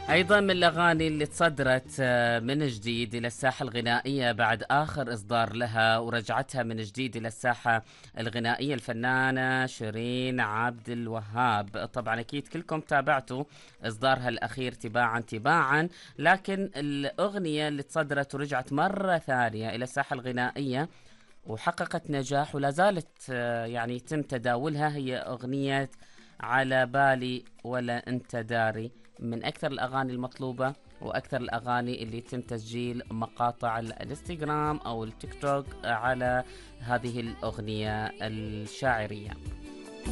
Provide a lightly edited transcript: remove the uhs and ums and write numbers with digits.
أيضا من الأغاني اللي تصدرت من جديد إلى الساحة الغنائية بعد آخر إصدار لها، ورجعتها من جديد إلى الساحة الغنائية، الفنانة شيرين عبد الوهاب. طبعا أكيد كلكم تابعتوا إصدارها الأخير تباعا تباعا، لكن الأغنية اللي تصدرت ورجعت مرة ثانية إلى الساحة الغنائية وحققت نجاح ولا زالت يعني يتم تداولها، هي أغنية على بالي ولا أنت داري. من أكثر الأغاني المطلوبة وأكثر الأغاني اللي يتم تسجيل مقاطع الانستغرام أو التيك توك على هذه الأغنية الشاعرية.